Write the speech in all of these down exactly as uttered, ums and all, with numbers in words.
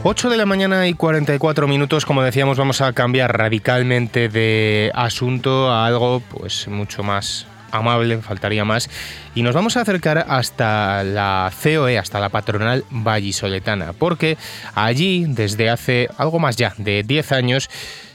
ocho de la mañana y cuarenta y cuatro minutos, como decíamos, vamos a cambiar radicalmente de asunto a algo pues mucho más amable, faltaría más, y nos vamos a acercar hasta la C O E, hasta la patronal vallisoletana, porque allí, desde hace algo más ya de diez años,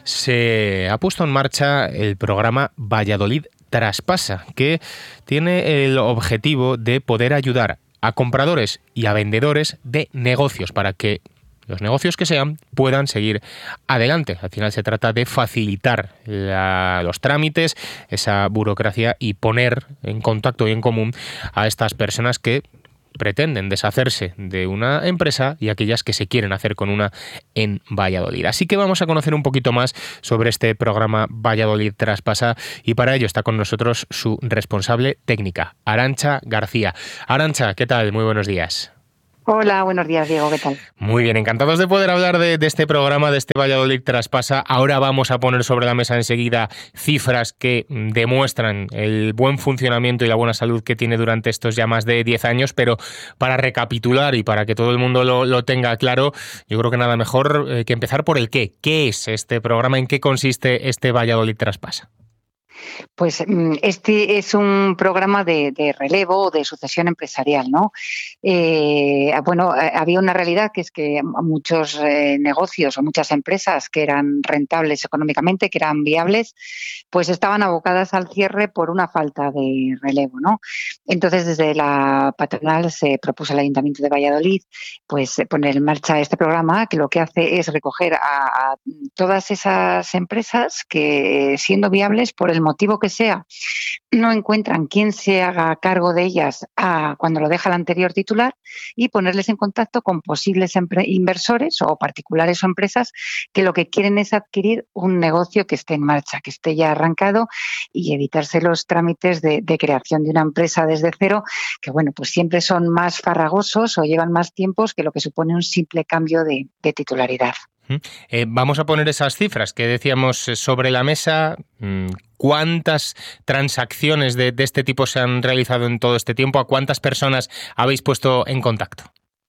se ha puesto en marcha el programa Valladolid Traspasa, que tiene el objetivo de poder ayudar a compradores y a vendedores de negocios para que los negocios que sean puedan seguir adelante. Al final se trata de facilitar la, los trámites, esa burocracia y poner en contacto y en común a estas personas que pretenden deshacerse de una empresa y aquellas que se quieren hacer con una en Valladolid. Así que vamos a conocer un poquito más sobre este programa Valladolid Traspasa y para ello está con nosotros su responsable técnica, Arantxa García. Arantxa, ¿qué tal? Muy buenos días. Hola, buenos días, Diego, ¿qué tal? Muy bien, encantados de poder hablar de, de este programa, de este Valladolid Traspasa. Ahora vamos a poner sobre la mesa enseguida cifras que demuestran el buen funcionamiento y la buena salud que tiene durante estos ya más de diez años, pero para recapitular y para que todo el mundo lo, lo tenga claro, yo creo que nada mejor que empezar por el qué. ¿Qué es este programa? ¿En qué consiste este Valladolid Traspasa? Pues este es un programa de, de relevo o de sucesión empresarial, ¿no? Eh, bueno, había una realidad que es que muchos eh, negocios o muchas empresas que eran rentables económicamente, que eran viables, pues estaban abocadas al cierre por una falta de relevo, ¿no? Entonces, desde la patronal se propuso al Ayuntamiento de Valladolid pues poner en marcha este programa que lo que hace es recoger a, a todas esas empresas que, siendo viables por el motivo que sea, no encuentran quién se haga cargo de ellas a, cuando lo deja el anterior titular y ponerles en contacto con posibles inversores o particulares o empresas que lo que quieren es adquirir un negocio que esté en marcha, que esté ya arrancado y evitarse los trámites de, de creación de una empresa desde cero, que bueno, pues siempre son más farragosos o llevan más tiempos que lo que supone un simple cambio de, de titularidad. Eh, vamos a poner esas cifras que decíamos sobre la mesa. ¿Cuántas transacciones de, de este tipo se han realizado en todo este tiempo? ¿A cuántas personas habéis puesto en contacto?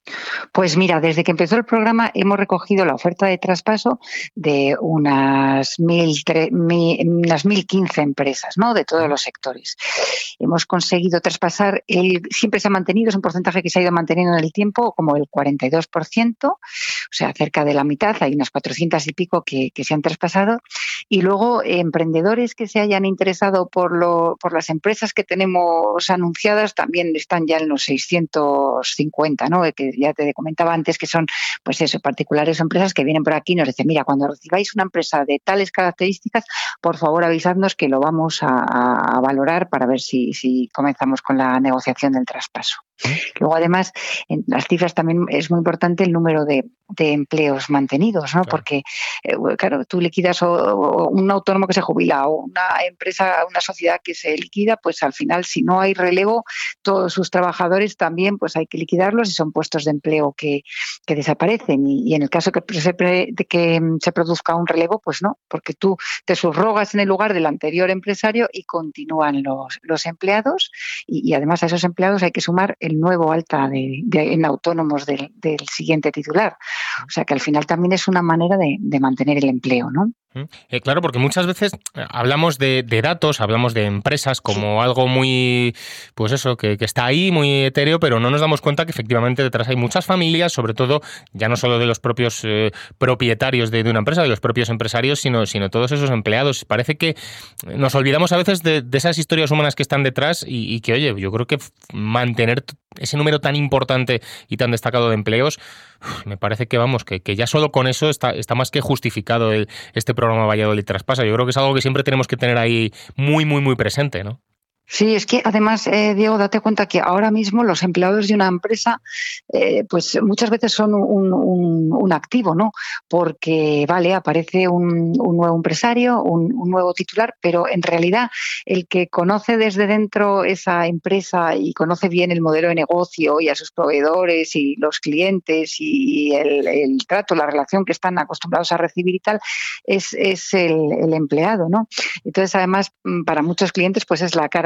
Pues mira, desde que empezó el programa hemos recogido la oferta de traspaso de unas mil, tre, mil, unas mil quince empresas, ¿no? De todos los sectores. Hemos conseguido traspasar, el, siempre se ha mantenido, es un porcentaje que se ha ido manteniendo en el tiempo, como el cuarenta y dos por ciento, o sea, cerca de la mitad, hay unas cuatrocientas y pico que, que se han traspasado. Y luego eh, emprendedores que se hayan interesado por, lo, por las empresas que tenemos anunciadas también están ya en los seiscientos cincuenta, ¿no? Que ya te comentaba antes que son, pues eso, particulares o empresas que vienen por aquí y nos dicen, mira, cuando recibáis una empresa de tales características, por favor avisadnos que lo vamos a, a valorar para ver si, si comenzamos con la negociación del traspaso. Luego, además, en las cifras también es muy importante el número de, de empleos mantenidos, ¿no? Claro. Porque, eh, claro, tú liquidas o, o un autónomo que se jubila o una empresa, una sociedad que se liquida, pues al final, si no hay relevo, todos sus trabajadores también, pues hay que liquidarlos y son puestos de empleo que, que desaparecen. Y, y en el caso que se, de que se produzca un relevo, pues no, porque tú te subrogas en el lugar del anterior empresario y continúan los, los empleados y, y además a esos empleados hay que sumar el nuevo alta de, de, en autónomos del, del siguiente titular. O sea que al final también es una manera de, de mantener el empleo, ¿no? Eh, claro, porque muchas veces hablamos de, de datos, hablamos de empresas como algo muy, pues eso, que, que está ahí, muy etéreo, pero no nos damos cuenta que efectivamente detrás hay muchas familias, sobre todo, ya no solo de los propios eh, propietarios de, de una empresa, de los propios empresarios, sino, sino todos esos empleados. Parece que nos olvidamos a veces de, de esas historias humanas que están detrás y, y que, oye, yo creo que mantener ese número tan importante y tan destacado de empleos, me parece que, vamos, que, que ya solo con eso está, está más que justificado el, este programa Valladolid Traspasa. Yo creo que es algo que siempre tenemos que tener ahí muy, muy, muy presente, ¿no? Sí, es que además, eh, Diego, date cuenta que ahora mismo los empleados de una empresa, eh, pues muchas veces son un, un, un activo, ¿no? Porque, vale, aparece un, un nuevo empresario, un, un nuevo titular, pero en realidad el que conoce desde dentro esa empresa y conoce bien el modelo de negocio y a sus proveedores y los clientes y el, el trato, la relación que están acostumbrados a recibir y tal, es, es el, el empleado, ¿no? Entonces, además, para muchos clientes, pues es la cara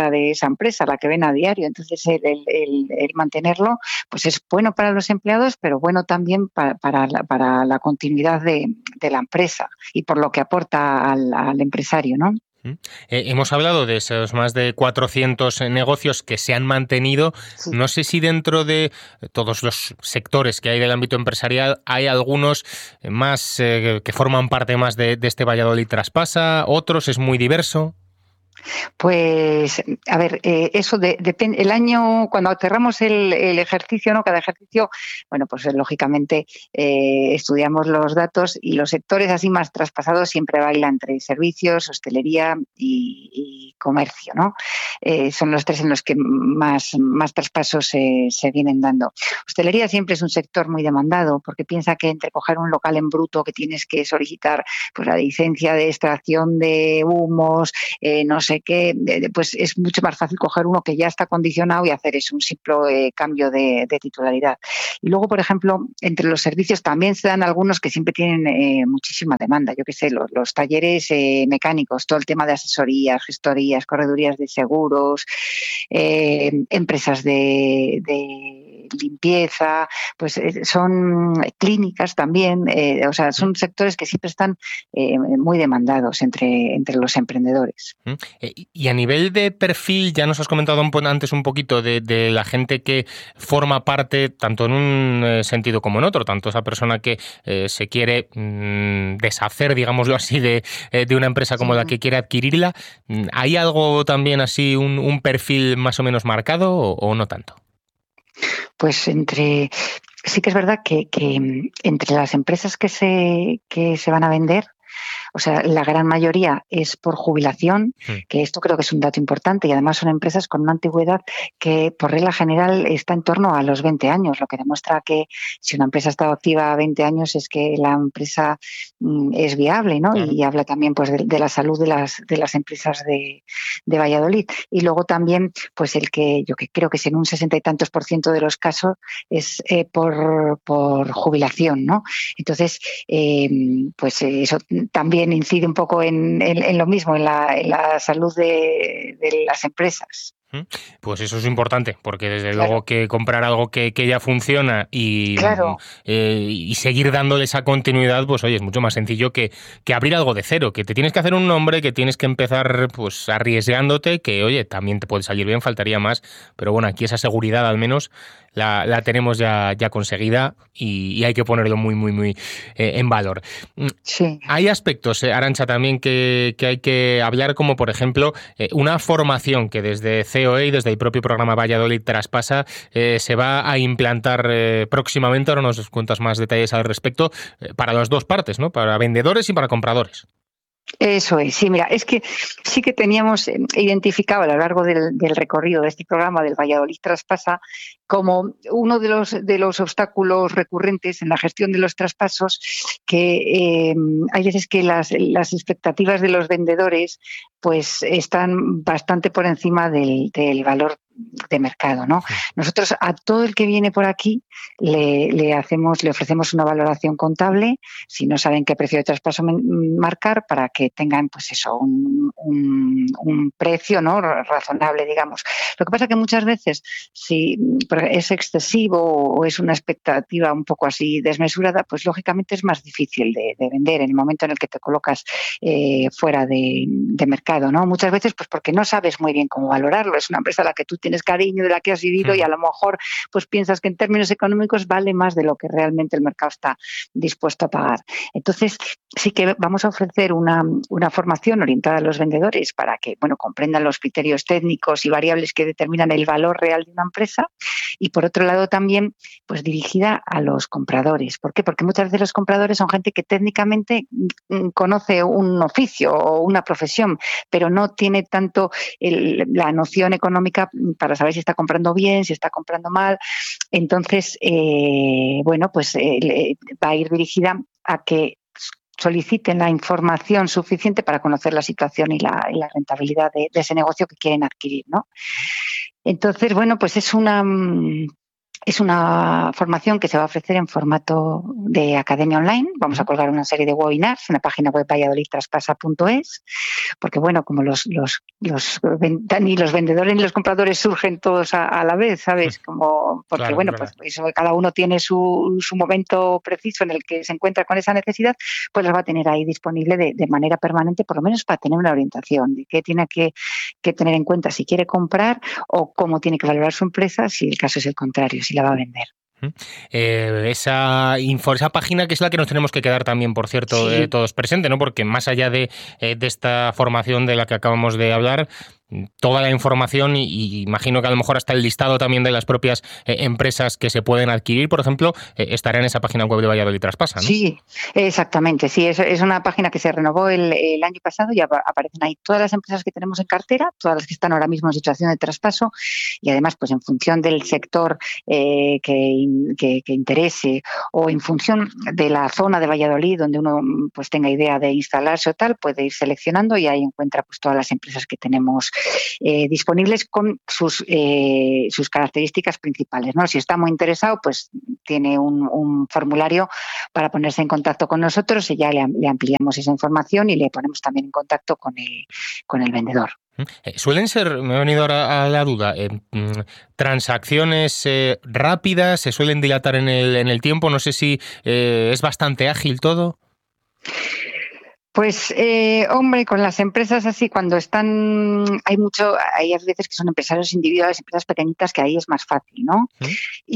vida de esa empresa, la que ven a diario. Entonces, el, el, el, el mantenerlo pues es bueno para los empleados, pero bueno también para, para, la, para la continuidad de, de la empresa y por lo que aporta al, al empresario, ¿no? Eh, hemos hablado de esos más de cuatrocientos negocios que se han mantenido. Sí. No sé si dentro de todos los sectores que hay del ámbito empresarial hay algunos más eh, que forman parte más de, de este Valladolid Traspasa, otros es muy diverso. Pues, a ver, eh, eso de, depende. El año, cuando cerramos el, el ejercicio, ¿no? Cada ejercicio, bueno, pues eh, lógicamente eh, estudiamos los datos y los sectores así más traspasados siempre bailan entre servicios, hostelería y, y comercio, ¿no? Eh, son los tres en los que más, más traspasos se, se vienen dando. Hostelería siempre es un sector muy demandado porque piensa que entre coger un local en bruto que tienes que solicitar pues la licencia de extracción de humos, eh, no sé qué, pues es mucho más fácil coger uno que ya está condicionado y hacer eso, un simple eh, cambio de, de titularidad. Y luego, por ejemplo, entre los servicios también se dan algunos que siempre tienen eh, muchísima demanda. Yo qué sé, los, los talleres eh, mecánicos, todo el tema de asesorías, gestorías, corredurías de seguros, eh, empresas de, de limpieza, pues eh, son clínicas también, eh, o sea, son sectores que siempre están eh, muy demandados entre, entre los emprendedores. Y a nivel de perfil, ya nos has comentado antes un poquito de, de la gente que forma parte, tanto en un sentido como en otro, tanto esa persona que eh, se quiere mmm, deshacer, digámoslo así, de, de una empresa como sí. la que quiere adquirirla. ¿Hay algo también así, un, un perfil más o menos marcado o, o no tanto? Pues entre, sí que es verdad que, que entre las empresas que se, que se van a vender, o sea, la gran mayoría es por jubilación, que esto creo que es un dato importante y además son empresas con una antigüedad que por regla general está en torno a los veinte años, lo que demuestra que si una empresa ha estado activa veinte años es que la empresa mm, es viable, ¿no? Claro. Y habla también pues de, de la salud de las, de las empresas de, de Valladolid. Y luego también pues el que yo que creo que es en un sesenta y tantos por ciento de los casos es eh, por, por jubilación, ¿no? Entonces, eh, pues eso también incide un poco en, en, en lo mismo, en la, en la salud de, de las empresas. Pues eso es importante, porque desde claro. luego que comprar algo que, que ya funciona y, claro. eh, y seguir dándole esa continuidad, pues oye, es mucho más sencillo que, que abrir algo de cero, que te tienes que hacer un nombre, que tienes que empezar pues arriesgándote, que oye, también te puede salir bien, faltaría más, pero bueno, aquí esa seguridad al menos la, la tenemos ya, ya conseguida y, y hay que ponerlo muy, muy, muy eh, en valor. Sí. Hay aspectos, eh, Arantxa, también que, que hay que hablar, como por ejemplo eh, una formación que desde C O E y desde el propio programa Valladolid Traspasa eh, se va a implantar eh, próximamente, ahora nos cuentas más detalles al respecto, eh, para las dos partes, ¿no? Para vendedores y para compradores. Eso es, sí, mira, es que sí que teníamos identificado a lo largo del, del recorrido de este programa del Valladolid Traspasa como uno de los, de los obstáculos recurrentes en la gestión de los traspasos, que eh, hay veces que las, las expectativas de los vendedores pues están bastante por encima del, del valor de mercado, ¿no? Nosotros a todo el que viene por aquí le, le hacemos, le ofrecemos una valoración contable, si no saben qué precio de traspaso marcar, para que tengan, pues eso, un, un, un precio, ¿no? razonable, digamos. Lo que pasa que muchas veces, si es excesivo o es una expectativa un poco así desmesurada, pues lógicamente es más difícil de, de vender en el momento en el que te colocas eh, fuera de, de mercado, ¿no? Muchas veces, pues porque no sabes muy bien cómo valorarlo. Es una empresa a la que tú tienes cariño, de la que has vivido, y a lo mejor pues piensas que en términos económicos vale más de lo que realmente el mercado está dispuesto a pagar. Entonces, sí que vamos a ofrecer una, una formación orientada a los vendedores para que, bueno, comprendan los criterios técnicos y variables que determinan el valor real de una empresa, y por otro lado también pues dirigida a los compradores. ¿Por qué? Porque muchas veces los compradores son gente que técnicamente conoce un oficio o una profesión, pero no tiene tanto el, la noción económica para saber si está comprando bien, si está comprando mal. Entonces, eh, bueno, pues eh, va a ir dirigida a que soliciten la información suficiente para conocer la situación y la, y la rentabilidad de, de ese negocio que quieren adquirir, ¿no? Entonces, bueno, pues es una... Es una formación que se va a ofrecer en formato de academia online. Vamos a colgar una serie de webinars en la página web valladolid traspasa punto es, porque bueno, como los, los, los, ni los vendedores ni los compradores surgen todos a, a la vez, ¿sabes? Como, porque Claro, bueno, pues eso, cada uno tiene su, su momento preciso en el que se encuentra con esa necesidad, pues los va a tener ahí disponible de, de manera permanente, por lo menos para tener una orientación de qué tiene que, que tener en cuenta si quiere comprar o cómo tiene que valorar su empresa si el caso es el contrario, si la va a vender. Eh, esa, info, esa página que es la que nos tenemos que quedar también, por cierto, sí. eh, todos presentes, ¿no? Porque más allá de, eh, de esta formación de la que acabamos de hablar, toda la información y, y imagino que a lo mejor hasta el listado también de las propias eh, empresas que se pueden adquirir, por ejemplo, eh, estará en esa página web de Valladolid Traspasa, ¿no? Sí, exactamente. Sí, es, es una página que se renovó el, el año pasado y aparecen ahí todas las empresas que tenemos en cartera, todas las que están ahora mismo en situación de traspaso y además, pues en función del sector eh, que, que, que interese o en función de la zona de Valladolid donde uno pues tenga idea de instalarse o tal, puede ir seleccionando y ahí encuentra pues todas las empresas que tenemos Eh, disponibles con sus, eh, sus características principales, ¿no? Si está muy interesado, pues tiene un, un formulario para ponerse en contacto con nosotros y ya le, le ampliamos esa información y le ponemos también en contacto con el, con el vendedor. Suelen ser, me ha venido ahora a la duda, eh, transacciones eh, rápidas, se suelen dilatar en el, en el tiempo, no sé si eh, es bastante ágil todo. Pues, eh, hombre, con las empresas así, cuando están, hay mucho, hay veces que son empresarios individuales, empresas pequeñitas, que ahí es más fácil, ¿no? ¿Mm?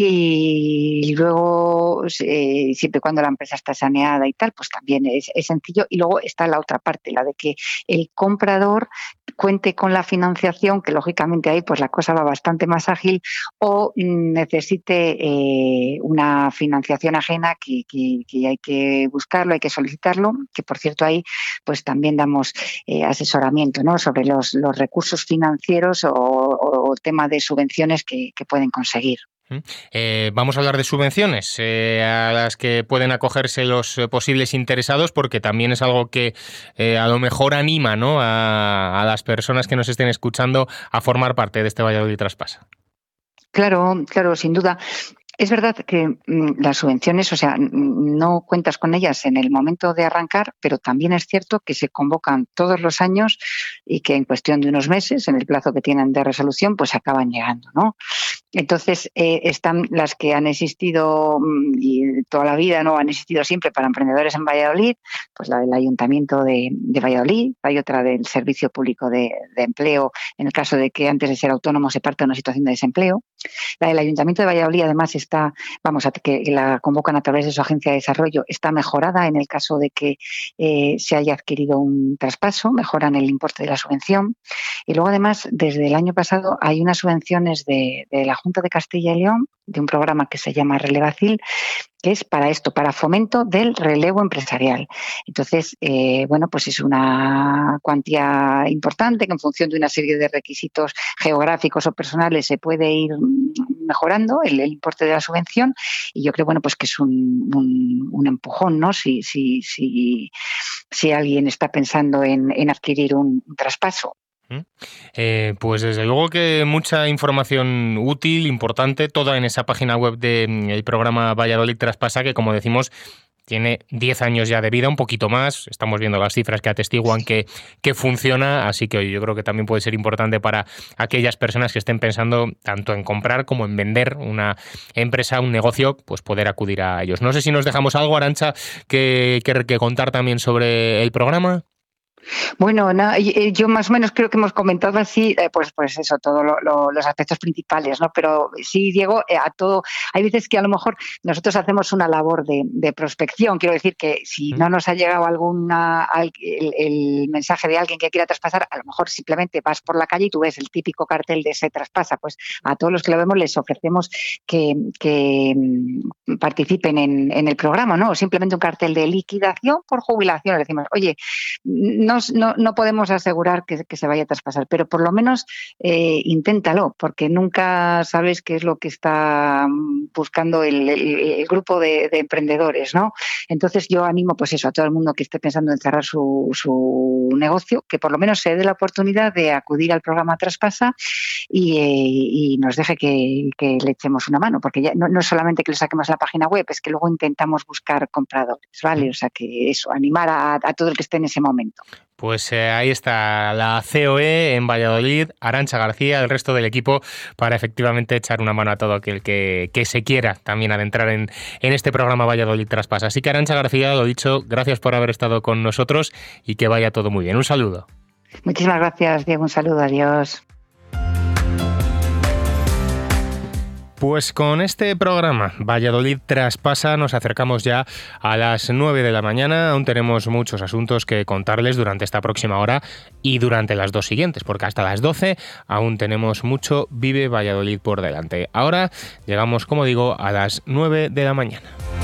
Y luego, eh, siempre cuando la empresa está saneada y tal, pues también es, es sencillo. Y luego está la otra parte, la de que el comprador cuente con la financiación, que lógicamente ahí pues la cosa va bastante más ágil, o necesite eh, una financiación ajena que, que, que hay que buscarlo, hay que solicitarlo, que por cierto ahí pues también damos eh, asesoramiento, ¿no? Sobre los, los recursos financieros o, o tema de subvenciones que, que pueden conseguir. Eh, vamos a hablar de subvenciones eh, a las que pueden acogerse los posibles interesados, porque también es algo que eh, a lo mejor anima, ¿no? a, a las personas que nos estén escuchando a formar parte de este Valladolid Traspasa. Claro, claro, sin duda. Es verdad que las subvenciones, o sea, no cuentas con ellas en el momento de arrancar, pero también es cierto que se convocan todos los años y que en cuestión de unos meses, en el plazo que tienen de resolución, pues acaban llegando, ¿no? Entonces, eh, están las que han existido y toda la vida, ¿no? Han existido siempre para emprendedores en Valladolid, pues la del Ayuntamiento de, de Valladolid, hay otra del Servicio Público de, de Empleo, en el caso de que antes de ser autónomo se parte de una situación de desempleo. La del Ayuntamiento de Valladolid, además, está, vamos, a que la convocan a través de su agencia de desarrollo, está mejorada en el caso de que eh, se haya adquirido un traspaso, mejoran el importe de la subvención. Y luego, además, desde el año pasado hay unas subvenciones de, de la Junta de Castilla y León, de un programa que se llama Relevacil, que es para esto, para fomento del relevo empresarial. Entonces, eh, bueno, pues es una cuantía importante que en función de una serie de requisitos geográficos o personales se puede ir mejorando el, el importe de la subvención y yo creo, bueno, pues que es un, un, un empujón, ¿no? Si, si, si, si alguien está pensando en, en adquirir un, un traspaso. Eh, pues desde luego que mucha información útil, importante, toda en esa página web del programa Valladolid Traspasa, que como decimos tiene diez años ya de vida, un poquito más, estamos viendo las cifras que atestiguan que, que funciona, así que yo creo que también puede ser importante para aquellas personas que estén pensando tanto en comprar como en vender una empresa, un negocio, pues poder acudir a ellos. No sé si nos dejamos algo, Arantxa, que, que, que contar también sobre el programa. Bueno, no, yo más o menos creo que hemos comentado así, eh, pues, pues eso, todos lo, lo, los aspectos principales, ¿no? Pero sí, Diego, eh, a todo, hay veces que a lo mejor nosotros hacemos una labor de, de prospección, quiero decir que si no nos ha llegado alguna el, el mensaje de alguien que quiera traspasar, a lo mejor simplemente vas por la calle y tú ves el típico cartel de se traspasa, pues a todos los que lo vemos les ofrecemos que, que participen en, en el programa, ¿no? O simplemente un cartel de liquidación por jubilación, les decimos, oye, no no, no, no podemos asegurar que, que se vaya a traspasar, pero por lo menos eh, inténtalo, porque nunca sabes qué es lo que está buscando el, el, el grupo de, de emprendedores, ¿no? Entonces yo animo pues eso a todo el mundo que esté pensando en cerrar su, su negocio, que por lo menos se dé la oportunidad de acudir al programa Traspasa y, eh, y nos deje que, que le echemos una mano, porque ya no, no es solamente que lo saquemos a la página web, es que luego intentamos buscar compradores, ¿vale? O sea que eso, animar a, a todo el que esté en ese momento. Pues eh, ahí está la C O E en Valladolid, Arantxa García, el resto del equipo, para efectivamente echar una mano a todo aquel que, que se quiera también adentrar en, en este programa Valladolid Traspasa. Así que Arantxa García, lo dicho, gracias por haber estado con nosotros y que vaya todo muy bien. Un saludo. Muchísimas gracias, Diego. Un saludo. Adiós. Pues con este programa Valladolid Traspasa nos acercamos ya a las nueve de la mañana. Aún tenemos muchos asuntos que contarles durante esta próxima hora y durante las dos siguientes, porque hasta las doce aún tenemos mucho Vive Valladolid por delante. Ahora llegamos, como digo, a las nueve de la mañana.